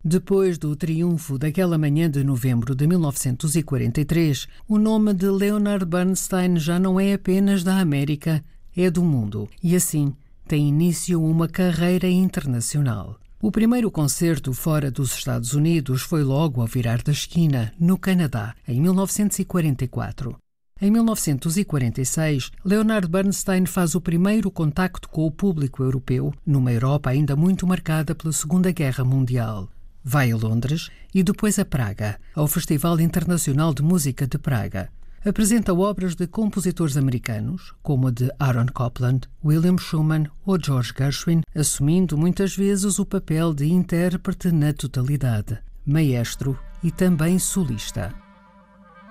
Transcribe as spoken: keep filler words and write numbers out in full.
Depois do triunfo daquela manhã de novembro de mil novecentos e quarenta e três, o nome de Leonard Bernstein já não é apenas da América, é do mundo. E assim tem início uma carreira internacional. O primeiro concerto fora dos Estados Unidos foi logo ao virar da esquina, no Canadá, em mil novecentos e quarenta e quatro. Em mil novecentos e quarenta e seis, Leonard Bernstein faz o primeiro contacto com o público europeu, numa Europa ainda muito marcada pela Segunda Guerra Mundial. Vai a Londres e depois a Praga, ao Festival Internacional de Música de Praga. Apresenta obras de compositores americanos, como a de Aaron Copland, William Schumann ou George Gershwin, assumindo muitas vezes o papel de intérprete na totalidade, maestro e também solista.